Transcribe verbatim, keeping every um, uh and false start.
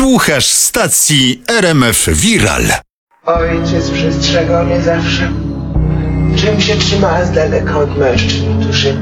Słuchasz stacji R M F Viral. Ojciec przestrzegał mnie zawsze, czym się trzyma z daleka od mężczyzn, którzy